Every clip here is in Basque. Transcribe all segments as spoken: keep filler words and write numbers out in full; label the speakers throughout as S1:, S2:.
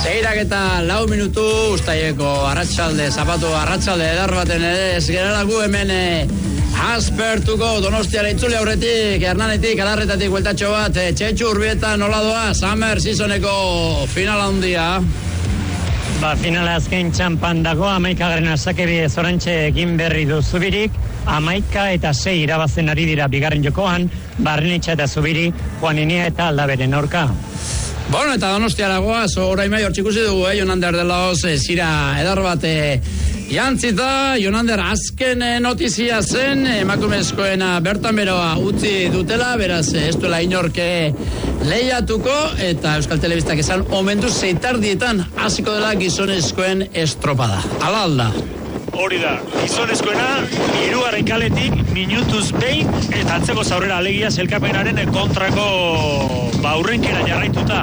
S1: Seirak eta lau minutu, ustaieko arratsalde, zapatu arratsalde edar baten ere, ez geralagu hemen aspertuko Donostiara itzuli aurretik, Hernanetik, Adarretatik, bueltatxo bat, Txetxu Urbieta nola doa, Summer Seasoneko final handia.
S2: Ba, finala azken txampan dago, amaikagaren asakebi zorantxe egin berri du Zubirik, amaika eta sei irabazen ari dira bigarren jokoan, Barrenetxa eta Zubiri, Juaninia eta Aldaberen aurka.
S1: Bueno, eta Donostiara goaz, orain mai hortxikusi dugu, eh, Jonander dela hoz, zira edar bate jantzita, Jonander azken notizia zen, emakumezkoena bertan beroa utzi dutela, beraz ez duela inorke lehiatuko, eta Euskal Telebistak esan omendu zeitardietan hasiko dela gizonezkoen estropada. Ala alda.
S3: Hori da, gizonezkoena, hirugarren kaletik, minutuz behin, eta atzeko zaurera alegia zelkapenaren kontrako baurrenkera jarraituta.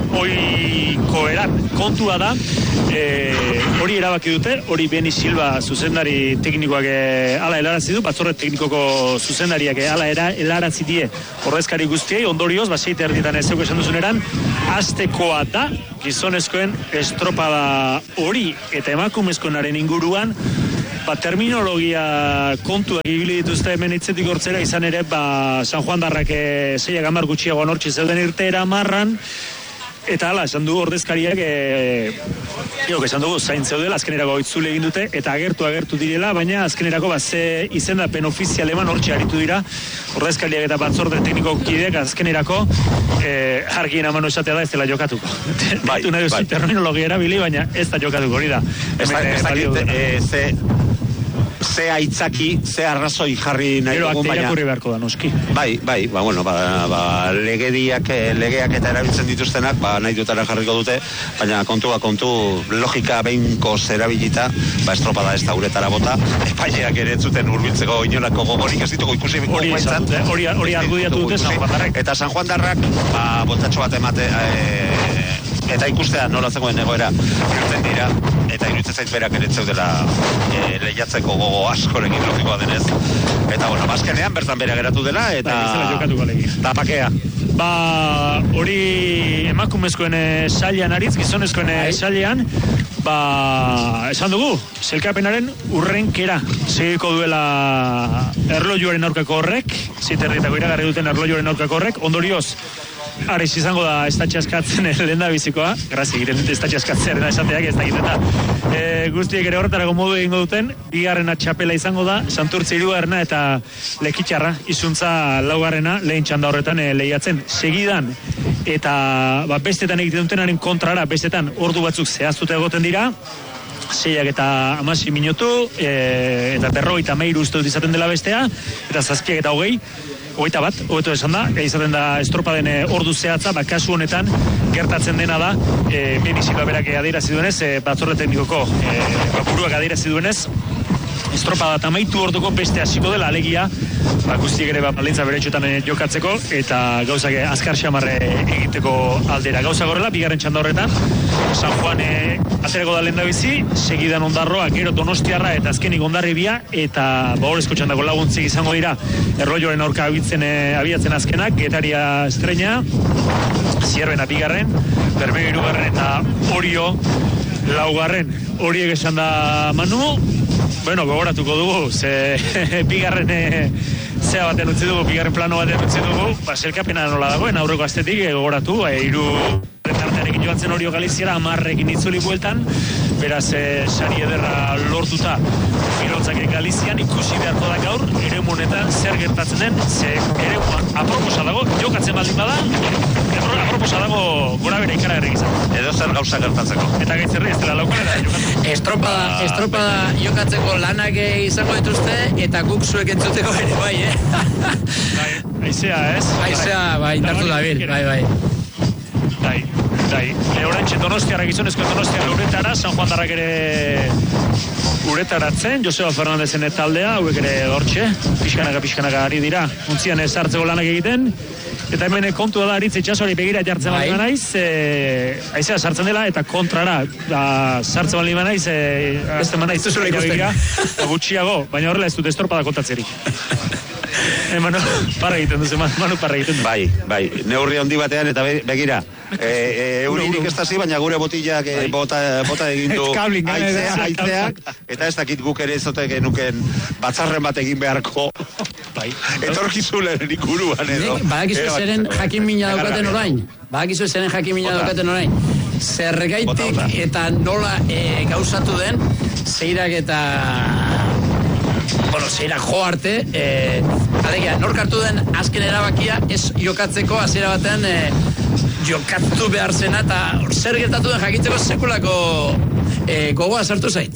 S3: Oiko eran, kontua da, e, hori erabaki dute, hori Beni Silva zuzendari teknikoak e, ala helarazi du, batzorre teknikoko zuzendariak e, ala era, helarazi die ordezkari guztiei, ondorioz, baseite erdietan ez zeuko esan duzuneran, aztekoa da, gizonezkoen estropada hori, eta emakumezkoenaren inguruan, ba, terminologia kontuak ibili dituzte hemen hitzetik hortzera, izan ere, ba, San Juan Darrak e, zeiak hamar gutxiago nortzi zeuden irteera marran, eta hala, esan du ordezkariak, e, jok, esan dugu, zain zeudela, azkenerako itzule egin dute, eta agertu agertu direla, baina azkenerako bat ze izendapen ofizial eman hortxe aritu dira, ordezkariak eta batzorde tekniko kideak azkenerako e, argien amano esatea da ez dela jokatuko. Bai, bai. Terminologia erabili, baina ez da jokatuko, hori da.
S4: Ez da, ze aitzaki, ze arrazoi jarri nahi dugun, baina...
S3: irakurri beharko da, noski.
S4: Bai, bai, ba, bueno, ba, ba, legediak, legeak eta erabiltzen dituztenak, ba, nahi dutara jarriko dute, baina kontua kontu, logika behinko zerabilita, ba, estropada ez da uretara bota, epaileak ere zuten urbiltzeko inolako gogorik ez ditugu ikusi
S3: hori hori hori argudiatu dute San Juan Darrak.
S4: Eta San Juan Darrak, ba, botatxo bat emate, e, eta ikustea nola zegoen egoera irten dira, eta iruditzen zait berak ere zeudela e, lehiatzeko gogo askorekin logikoa denez. Eta bueno, bazkenean bertan bera geratu dela, eta tapakea.
S3: Ba, hori emakumezkoen sailean aritz, gizonezkoen sailean, ba, esan dugu, zelkapenaren urrenkera segiko duela erlojuaren aurkako horrek, ziterritako iragarri duten erlojuaren aurkako horrek, ondorioz, Ares izango da estatxaskatzen lehen da bizikoa, grazi egiten dute estatxaskatzen da esateak ez da egiten e, guztiek ere horretarako modu egingo duten, bigarrena txapela izango da, Santurtzi hirugarrena eta Lekitxarra, izuntza laugarrena lehen txanda horretan e, lehiatzen. Segidan, eta ba, bestetan egiten dutenaren kontrara, bestetan ordu batzuk zehaztuta egoten dira, seiak eta amasi minutu, e, eta berrogeita meiru uste dut izaten dela bestea, eta zazpiak eta hogei, hogeita bat, hogeto esan da, izaten da estropaden e, ordu zehatza, ba, kasu honetan gertatzen dena da, e, Beni Silva berak adierazi duenez, e, batzorde teknikoko e, buruak adierazi duenez, estropada eta amaitu orduko beste hasiko dela alegia, ba, guztiek ere ba, baldintza beretxotan jokatzeko, eta gauzak azkar xamarre egiteko aldera. Gauza gorrela, bigarren txanda horretan, San Juan e, aterako da lehen da bizi, segidan Ondarroa, gero Donostiarra eta azkenik Ondarribia, eta bahorezko txandako laguntzik izango dira, erlojoaren aurka abitzen, e, abiatzen azkenak, Getaria Estrena, Zierbena bigarren, Bermeo hirugarren eta Orio laugarren. Horiek esan da Manu, bueno, gogoratuko dugu, ze bigarren e, zea batean utzi dugu, bigarren plano batean utzi dugu, ba, zelkapena nola dagoen, aurreko astetik e, gogoratu, e, iru retartearekin joan zen Orio Galiziara, amarrekin itzuli bueltan, beraz, e, sari ederra lortuta pilotzak Galizian, ikusi beharko da gaur, ere honetan zer gertatzen den, ze ere aproposa dago, jokatzen baldin bada, aproposa dago gora bere ikara erregizan.
S4: Edo zer gauza gertatzeko.
S3: Eta gaitzerri ez dela laukara jokatzen.
S1: Estropada, estropada jokatzeko lanak izango dituzte, eta guk zuek entzuteko ere bai, eh?
S3: Bai, aizea, ez?
S1: Aizea, bai, indartu da bil, bai, bai.
S3: Bai, bai. Leorantxe Donostiarra, gizonezko Donostiarra uretara, San Juan Darrak ere uretaratzen, Joseba Fernandezen taldea, hauek ere hortxe, pixkanaka, pixkanaka ari dira, untzian ez hartzeko lanak egiten, eta hemen kontua da aritz itxasoari begira jartzen bali manaiz, e, aizea sartzen dela, eta kontrara, da, sartzen bali manaiz, e, azten manaiz, gutxiago, baina horrela ez dut estropada kontatzerik. Eh, Manu, parra egiten duzu, Manu parra egiten duzu.
S4: Bai, bai, neurri handi batean, eta begira, e, euririk ez dazi, baina gure botillak e, bota, bota egin du aitzea, aitzeak, eta ez dakit guk ere ezotek nuken batzarren bat egin beharko, bai. Etorkizulen ikuruan edo.
S1: Badakizu zeren jakin mina daukaten orain, badakizu zeren jakin mina daukaten orain, zergaitik eta nola e, gauzatu den, zeirak eta... Bueno, zeirak jo arte, eh, alegia, nork hartu den azken erabakia ez jokatzeko hasiera batean eh, jokatu behar zena, eta zer gertatu den jakitzeko sekulako eh, gogoa sartu zait.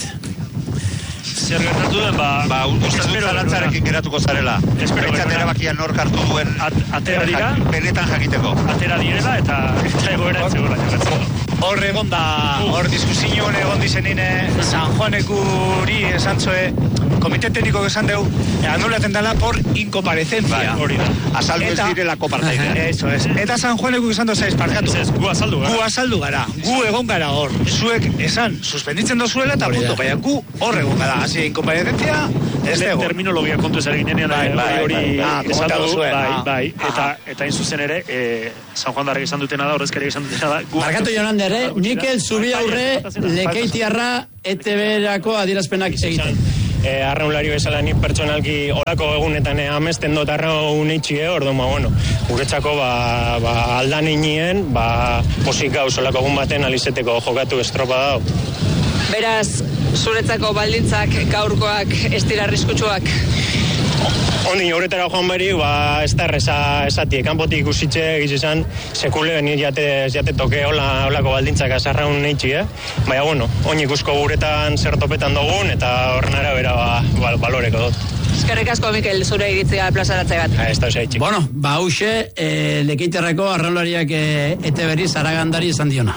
S3: Zer gertatu den, ba...
S4: Ba, uste dut zalantzarekin geratuko zarela. Behintzat erabakia nork hartu duen...
S3: Atera dira.
S4: Benetan jakiteko.
S3: Atera direla, eta egoera etzegoela jokatzeko.
S5: Hor egon da, hor diskusiño egon dizenine, San Juanekuri esan zoe, komite tekniko esan deu, anulaten dela por inkomparecencia.
S4: Hori da. Azaldu ez direlako partaidea.
S5: Eso es. Eta San Juaneku esan dozaiz parkatu.
S3: Gu azaldu gara.
S5: Gu azaldu gara. Gu egon gara hor. Zuek esan, suspenditzen dozuela eta punto. Baina gu hor egon gara. Asi, inkomparecencia, ez dago.
S3: Terminologia kontu ez egin denean, hori esaldu. Bai, bai. Eta inzuzen ere, San Juan darrek esan dutena da, horrezkari esan dutena da.
S1: Markatu joan ere, Mikel Zubi aurre Lekeitiarra E T B-erako adierazpenak egiten.
S6: Eh, arraunlari bezala ni pertsonalki olako egunetan eh, amesten dut arraun eitxie, orduan, ba, bueno, guretzako ba, ba, aldan inien, ba, posik gauz olako egun baten alizeteko jokatu estropa dau.
S7: Beraz, zuretzako baldintzak gaurkoak ez dira arriskutsuak?
S6: Ondin, horretara joan beri, ba, ez da erreza esatie, kanpotik ikusitxe egizizan, sekule nire jate, jate toke hola, holako baldintzak azarraun neitxi, eh? Baina, bueno, oin ikusko guretan zer topetan dugun, eta horren arabera ba, ba, baloreko dut.
S7: Eskerrik asko, Mikel, zure iritzia plazaratzea bat.
S6: Ha, ez da osa itxik.
S1: Bueno, ba, hause, eh, Lekeitiarrako arraunlariak eh, E T B-ri zaragandari esan diona.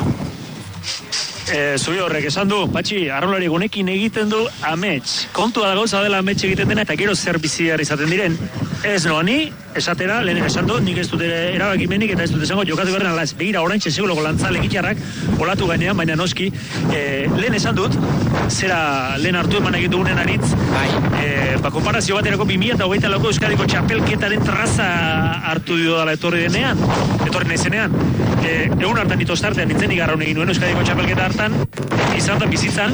S3: E, Zubi horrek esan du, patxi, arraunlari gunekin egiten du amets. Kontua da gauza dela amets egiten dena, eta gero zer biziar izaten diren. Ez noa ni, esatera, lehen esan du, nik ez dut erabakimenik, eta ez dut esango jokatu berren alaz. Begira, orain txeseguloko lantza Lekeitiarrak, olatu gainean, baina noski, e, lehen esan dut, zera lehen hartu eman egin dugunen aritz, e, ba, konparazio baterako bi mila hogeita lauko Euskadiko txapelketaren traza hartu dio dala etorri denean, etorri nahizenean. E, egun hartan ito startean nintzen igarraun egin nuen Euskadiko txapelketa hartan, izan da bizitzan,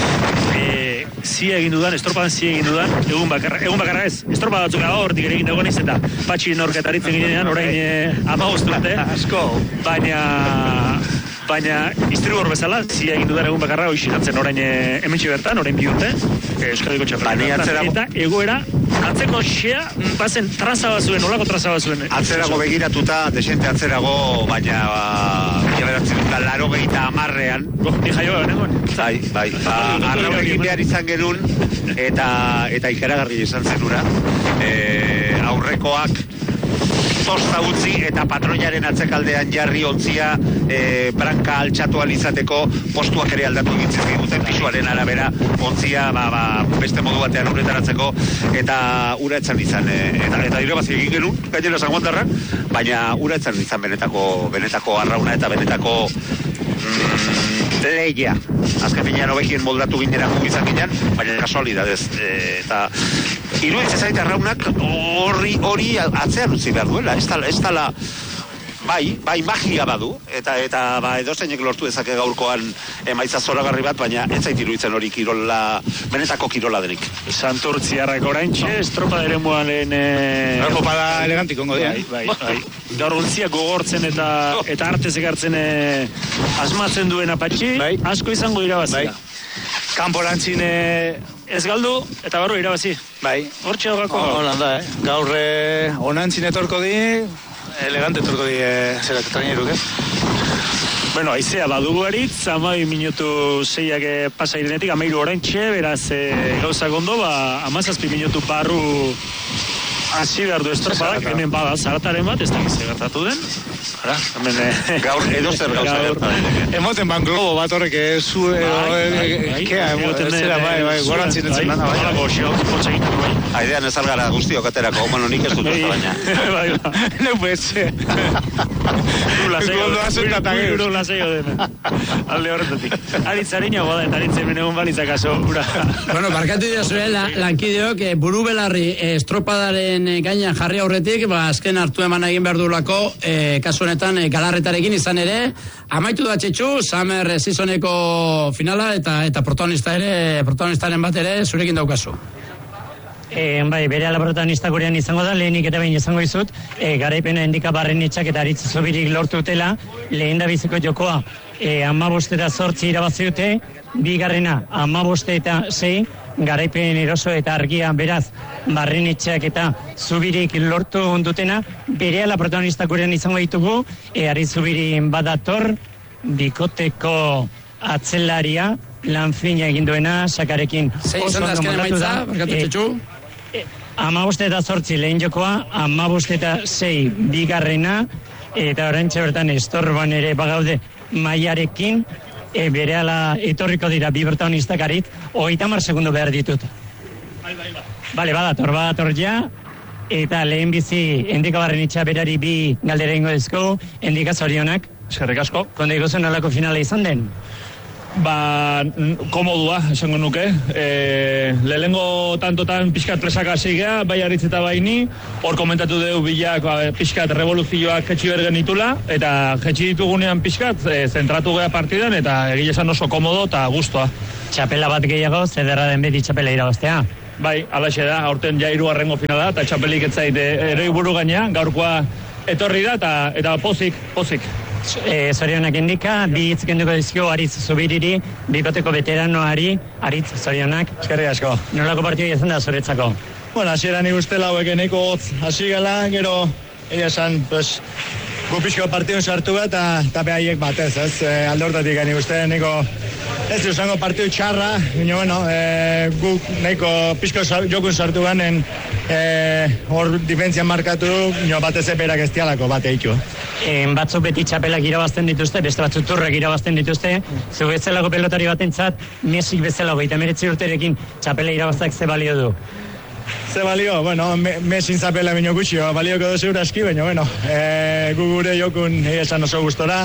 S3: e, zia egin dudan, estropadan zia egin dudan, egun bakarra, egun bakarra ez, estropa batzuk da hortik ere egin dugu naiz eta patxi norketaritzen ginean, orain e, amagostu dute, asko, baina, baina istribu hor bezala, zia egin dudan egun bakarra hoixinatzen orain e, emetxe bertan, orain bihurte, e, Euskadiko txapelketa, eta egoera, atzeko xea, bazen traza bazuen, olako traza bazuen.
S4: Atzerago begiratuta, desente atzerago, baina bila beratzen dut, laro behita amarrean.
S3: Ni jaio egon.
S4: Bai, bai, arraun egin behar izan genuen, eta, eta ikaragarri izan zenura. E, aurrekoak tosta utzi eta patroiaren atzekaldean jarri ontzia e, branka altxatu alizateko postuak ere aldatu egintzen diguten pisuaren arabera ontzia ba, ba, beste modu batean uretaratzeko eta ura etzan izan e, eta, eta irabazi egin genuen gainera zanguandarrak, baina ura etzan izan benetako, benetako arrauna eta benetako mm, leia. Azken finean hobekien moldatu ginera izan ginen, baina kasualidadez e, eta iruditzen zait arraunak hori hori atzean utzi behar duela, ez tala, ez tala bai, bai magia badu, eta eta ba, edozeinek lortu dezake gaurkoan emaitza zoragarri bat, baina ez zait iruditzen hori kirola, benetako kirola denik.
S3: Santurtziarrak oraintxe, estropa dere mualen... E...
S5: Jopa da elegantik ongo dira.
S3: Bai, bai, bai. Gaur ontziak gogortzen eta eta arte zekartzen e, asmatzen duen apatxi, bai. Asko izango irabazia. Bai. Kanporantzin e, ez galdu, eta barru irabazi. Bai. Hortxe hogako.
S5: Holan da, eh? Gaur e, onantzin etorko di, elegante etorko di e, zerak traineruk, eh?
S3: Bueno, aizea badugu erit, amai minutu zeiak pasa irenetik, amairu oraintxe, beraz e, gauzak ondo, ba, amazazpi minutu barru hasi behar du estropadak, hemen bada zarataren bat, ez da gize gertatu den. Ara, hemen... E,
S4: gaur edo zer gauza gertatu.
S5: Emoten ban globo bat horrek zu edo... Kea, zera, bai, bai, gorantzin etzen lana, bai.
S3: Horako xio, potxa egiten, bai.
S4: Aidean ez algara guztiok aterako, bueno, nik ez dut ez baina.
S3: Bai, bai.
S5: Neu betxe.
S3: Gondo azentata gehiuz. Guro laseio den. Alde horretatik. Aritzarina goda, eta aritzen benegun balitzak aso, ura.
S1: Bueno, barkatu dira zure lankideok, buru belarri estropadaren txapelaren gainean jarri aurretik, ba, azken hartu eman egin behar duelako, e, kasu honetan e, Galarretarekin izan ere, amaitu da Txetxu, Summer Seasoneko finala, eta eta protagonista ere, protagonistaren bat ere, zurekin daukazu.
S2: E, bai, bere ala protagonista gurean izango da, lehenik eta behin izango izut, e, garaipena Endika Barrenetxak eta Aritz Zubirik lortu utela, lehen da biziko jokoa, e, amabost eta zortzi irabazi dute, bigarrena, amabost eta sei, garaipen eroso eta argia, beraz, Barrenetxeak eta Zubirik lortu ondutena, bere ala protagonista gurean izango ditugu, e, Aritz Zubirin badator, bikoteko atzelaria, lan fina egin duena, sakarekin.
S1: Zei izan da azken emaitza, barkatu Txetxu?
S2: Amabost eta zortzi lehen jokoa, amabost eta sei bigarrena, eta oraintxe bertan estorban ere bagaude maiarekin, e, berehala etorriko dira bi protagonistak Arit, hogeita hamar segundo behar ditut. Bai, bai, bai. Bale, badator, badator ja, eta lehen bizi Endika Barrenetxea berari bi galdera ingo dizko, Endika zorionak.
S3: Eskerrik asko.
S2: Konde ikusen nolako finala izan den?
S3: Ba, komodua, esango nuke. E, lehengo tantotan pixkat presaka zigea, bai Aritz eta bai ni, hor komentatu dugu bilak pixkat revoluzioak jetxi bergen itula, eta jetxi ditugunean pixkat, e, zentratu gea partidan, eta egile esan oso komodo eta guztua.
S2: Txapela bat gehiago, zederra den beti txapela irabaztea.
S3: Bai, alaxe da, aurten ja hirugarrengo finala, eta txapelik ez zait ere buru gaina, gaurkoa etorri da, eta, eta pozik, pozik.
S2: E, zorionak Endika, bi hitz kenduko dizkio Aritz Zubiriri, bikoteko veteranoari, Aritz zorionak.
S6: Eskerrik asko.
S2: Nolako partidua izan da zuretzako?
S6: Bueno, hasieran ikusten lauek eneko hotz hasi gala, gero, egia esan, pues, gu pixko partidun sartu bat, eta behaiek batez, ez, e, alde hortatik gani uste, neko, ez duzango partidu txarra, bino, bueno, e, gu neko pixko jokun sartu ganen, hor e, difentzian markatu, bino, batez eperak ez dialako, bate eitu.
S2: E, batzuk beti txapelak irabazten dituzte, beste batzuk turrek irabazten dituzte, zu bezalako pelotari batentzat, Mesik bezala hogeita hemeretzi urterekin txapela irabaztak ze balio du?
S6: Ze balio, bueno, me, mesin zapela bino gutxio, balioko dozu aski, baina, bueno, e, gu gure jokun esan oso gustora,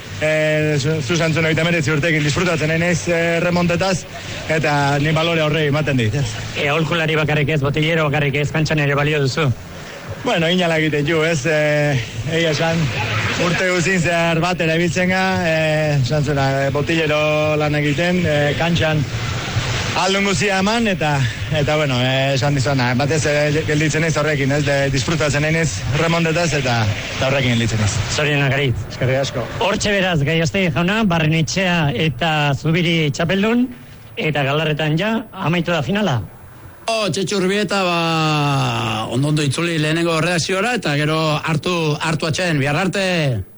S6: e, zuzantzun oita meretzi urtekin disfrutatzen enez e, remontetaz, eta ni balore horrei ematen dit.
S2: E, aholkulari bakarrik ez, botillero bakarrik ez, kantxan ere balio duzu?
S6: Bueno, inala egiten ju, ez, e, egia esan, urte guzin zehar batera ibiltzen ga, e, esan zuna, botillero lan egiten, e, kantxan, aldun guzia eman, eta, eta bueno, eh, esan dizuna, batez eh, gelditzen ez horrekin, ez, de, disfrutatzen ez remontetaz, eta, eta horrekin gelditzen ez.
S2: Zorionak Aritz.
S6: Eskerrik asko.
S2: Hortxe beraz, Gaiaztegi jauna, Barrenetxea eta Zubiri txapeldun, eta Galarretan ja, amaitu da finala.
S1: Oh, Txetxu Urbieta, ba, ondo-ondo itzuli lehenengo reakziora, eta gero hartu, hartu atxen, bihar arte.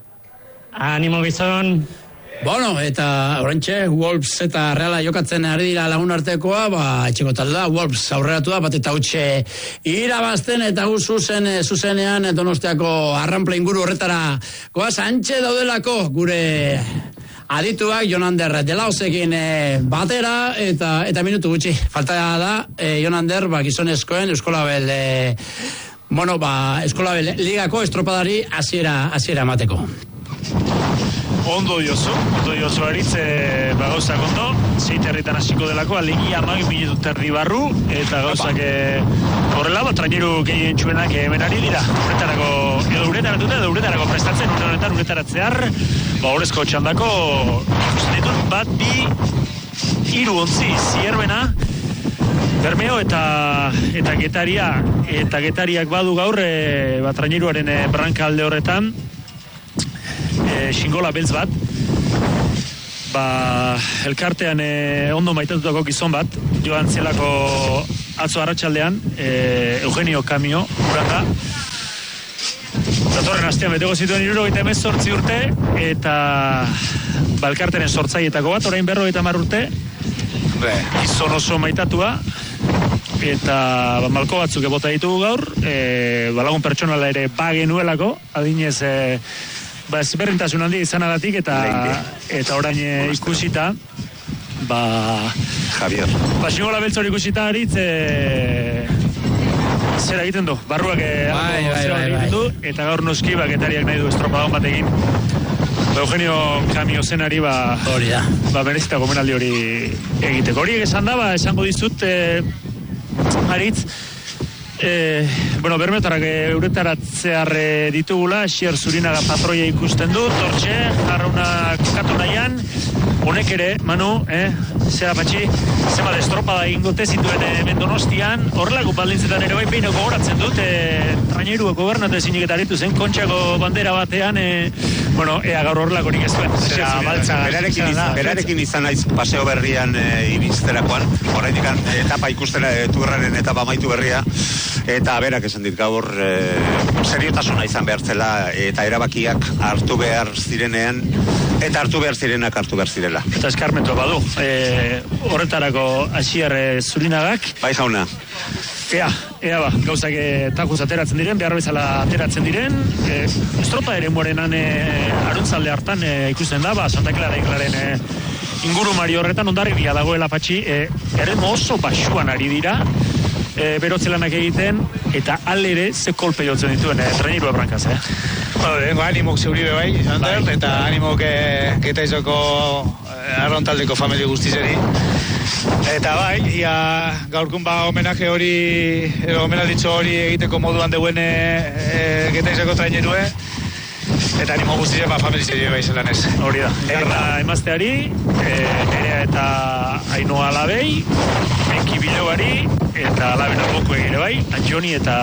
S2: Animo gizon.
S1: Bueno, eta orantxe, Wolves eta Reala jokatzen ari dira lagun artekoa, ba, etxeko taldea, Wolves aurreratu da, bat eta hutxe irabazten, eta gu zuzen, zuzenean Donostiako arranpla inguru horretara goaz, antxe daudelako gure adituak Jonander Delaosekin e, batera, eta eta minutu gutxi. Falta da, e, Jonander, ba, gizonezkoen Euskolabel, e, bueno, ba, Euskolabel ligako estropadari hasiera hasiera emateko.
S3: Ondo diozu, ondo diozu Aritz, e, ba gauzak ondo, zeit herritan hasiko delako, alegi amagi minutu terdi barru, eta gauzak e, horrela, ba, traineru gehien txuenak hemen ari dira, uretarako, edo uretaratuta, edo uretarako prestatzen, une honetan uretaratzear, ba, horrezko txandako, ikusten ditut, bat, bi, hiru ontzi, zierbena, Bermeo eta eta Getaria, eta Getariak badu gaur, e, ba, traineruaren e, branka alde horretan, E, xingola beltz bat, ba, elkartean e, ondo maitatutako gizon bat, joan zelako atzo arratsaldean, e, Eugenio Kamio, uranga, datorren astean beteko zituen hirurogeita hemezortzi urte, eta ba, elkarteren sortzailetako bat, orain berrogeita hamar urte, gizon oso maitatua, eta ba, malko batzuk ebota ditugu gaur, e, ba, lagun pertsonala ere bagenuelako, adinez, e, ba, ezberdintasun handi izanagatik, eta eta orain e, ikusita, ba,
S4: Javier.
S3: Ba, xingola beltz hori ikusita Aritz, e, zera egiten du, barruak e,
S1: bai, bai, bai,
S3: egiten du, eta gaur noski, ba, Getariak nahi du estropadon bat egin. Ba, Eugenio Kamio zenari, ba,
S1: hori da.
S3: Ba, berezita gomenaldi hori egiteko. Hori esan da, ba, esango dizut, e, Aritz, E, bueno, bermetarak euretaratzear ditugula, Asier Zurinaga patroia ikusten du, tortxe, jarrauna kokatu nahian, honek ere, Manu, eh, zera patxi, zema destropada ingote zituen hemen Donostian, horrelako baldintzetan ere bai peinoko goratzen dut, e, trainerua gobernate zinik eta aritu zen, kontxako bandera batean, e, bueno, ea gaur horrelakorik ez duen.
S4: Zera, baltza, berarekin, izan, berarekin izan naiz paseo berrian e, ibiltzerakoan, horretik etapa ikustera, e, turraren etapa amaitu berria, eta berak esan dit gaur e, seriotasuna izan behar zela eta erabakiak hartu behar zirenean eta hartu behar zirenak hartu behar zirela.
S3: Eta eskarmentu badu, e, horretarako Asier Zurinagak.
S4: Bai jauna.
S3: Ea, ea ba, gauzak e, takuz ateratzen diren, behar bezala ateratzen diren, e, estropa ere morenan e, aruntzalde hartan e, ikusten da, ba, Santa Clara iklaren e, ingurumari horretan ondarri bila dagoela patxi, e, erremo oso basuan ari dira, e, berotzelanak egiten, eta alere ze kolpe jotzen dituen, e, trainerua brankaz, eh?
S5: Bueno, dengo animok zeuribe bai, izan bai. Dut, eta animok e, ketaizoko e, arrontaldeko famili guztizeri. Eta bai, ia gaurkun ba homenaje hori, homenalditxo hori egiteko moduan deuen e, e, ketaizoko trainerue, eta animo guztizia ba familizeri bai zelan ez.
S3: Hori da, garra emazteari, e, Nerea eta Ainoa Alabei, Eki Biloari, eta Alaben Alboko egire bai, Antxoni eta